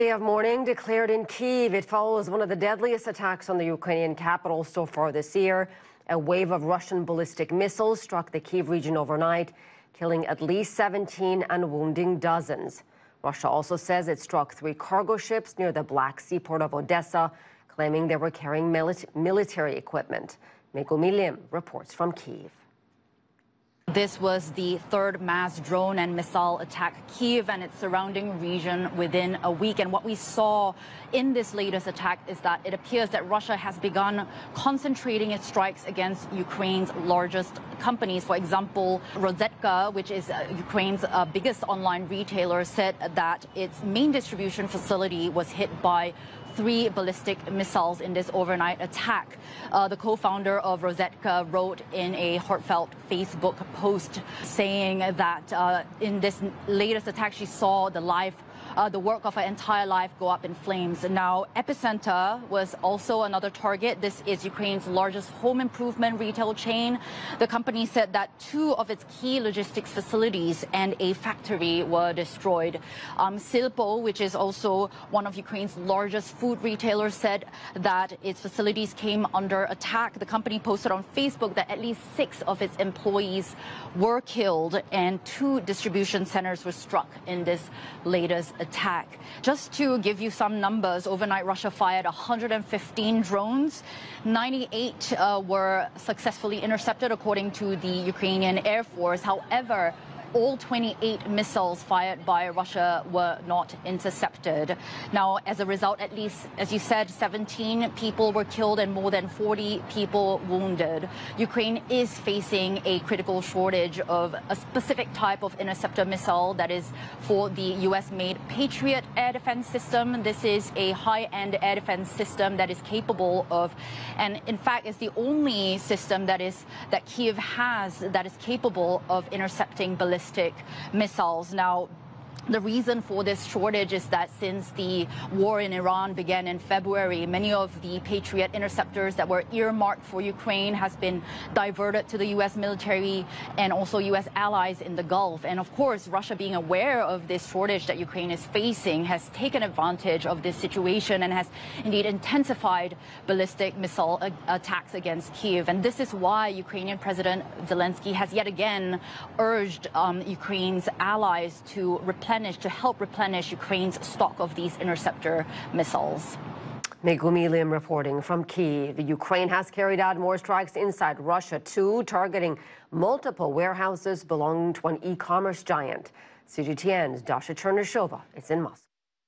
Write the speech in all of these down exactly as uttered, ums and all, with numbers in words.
Day of mourning declared in Kyiv. It follows one of the deadliest attacks on the Ukrainian capital so far this year. A wave of Russian ballistic missiles struck the Kyiv region overnight, killing at least seventeen and wounding dozens. Russia also says it struck three cargo ships near the Black Sea port of Odessa, claiming they were carrying mili- military equipment. Megumi Lim reports from Kyiv. This was the third mass drone and missile attack Kyiv and its surrounding region within a week. And what we saw in this latest attack is that it appears that Russia has begun concentrating its strikes against Ukraine's largest companies. For example, Rozetka, which is Ukraine's uh, biggest online retailer, said that its main distribution facility was hit by three ballistic missiles in this overnight attack. Uh, the co-founder of Rozetka wrote in a heartfelt Facebook post saying that uh, in this latest attack, she saw the life Uh, the work of her entire life go up in flames. Now, Epicenter was also another target. This is Ukraine's largest home improvement retail chain. The company said that two of its key logistics facilities and a factory were destroyed. Um, Silpo, which is also one of Ukraine's largest food retailers, said that its facilities came under attack. The company posted on Facebook that at least six of its employees were killed and two distribution centers were struck in this latest attack. Just to give you some numbers, overnight Russia fired one hundred fifteen drones. ninety-eight uh, were successfully intercepted according to the Ukrainian Air Force. However, all twenty-eight missiles fired by Russia were not intercepted. Now, as a result, at least, as you said, seventeen people were killed and more than forty people wounded. Ukraine is facing a critical shortage of a specific type of interceptor missile that is for the U S-made Patriot air defense system. This is a high-end air defense system that is capable of, and in fact, is the only system that is that Kyiv has that is capable of intercepting ballistic missiles. Now, the reason for this shortage is that since the war in Iran began in February, many of the Patriot interceptors that were earmarked for Ukraine has been diverted to the U S military and also U S allies in the Gulf. And of course, Russia, being aware of this shortage that Ukraine is facing, has taken advantage of this situation and has indeed intensified ballistic missile attacks against Kyiv. And this is why Ukrainian President Zelensky has yet again urged um, Ukraine's allies to replenish to help replenish Ukraine's stock of these interceptor missiles. Megumi Lim reporting from Kyiv. Ukraine has carried out more strikes inside Russia too, targeting multiple warehouses belonging to an e-commerce giant. C G T N's Dasha Chernyshova is in Moscow.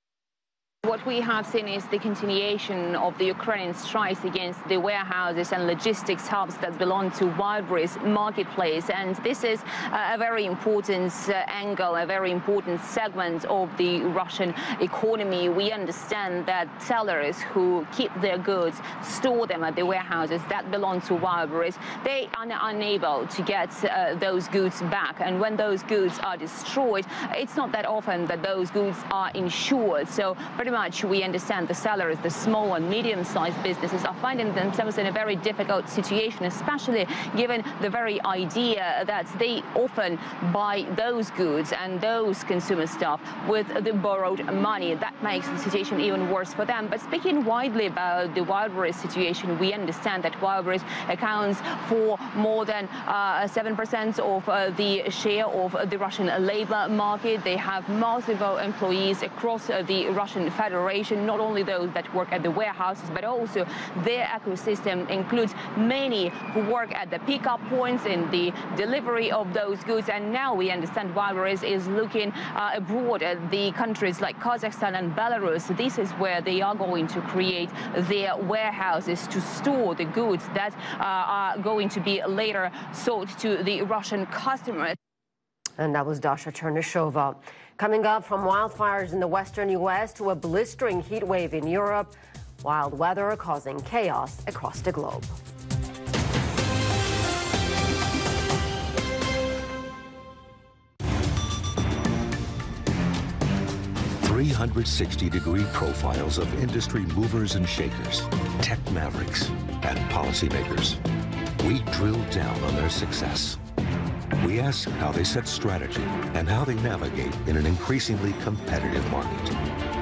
What we have seen is the continuation of the Ukrainian strikes against the warehouses and logistics hubs that belong to Wildberries marketplace. And this is a very important uh, angle, a very important segment of the Russian economy. We understand that sellers who keep their goods, store them at the warehouses that belong to Wildberries, they are unable to get uh, those goods back. And when those goods are destroyed, it's not that often that those goods are insured. So pretty much we understand the sellers, the small and medium-sized businesses, are finding themselves in a very difficult situation, especially given the very idea that they often buy those goods and those consumer stuff with the borrowed money. That makes the situation even worse for them. But speaking widely about the Wildberries situation, we understand that Wildberries accounts for more than uh, seven percent of uh, the share of the Russian labor market. They have multiple employees across uh, the Russian Federation, not only those that work at the warehouses, but also their ecosystem includes many who work at the pickup points in the delivery of those goods. And now we understand Wildberries is looking uh, abroad at the countries like Kazakhstan and Belarus. This is where they are going to create their warehouses to store the goods that uh, are going to be later sold to the Russian customers. And that was Dasha Chernyshova. Coming up, from wildfires in the western U S to a blistering heat wave in Europe, wild weather causing chaos across the globe. three hundred sixty degree profiles of industry movers and shakers, tech mavericks, and policymakers. We drilled down on their success. We ask how they set strategy and how they navigate in an increasingly competitive market.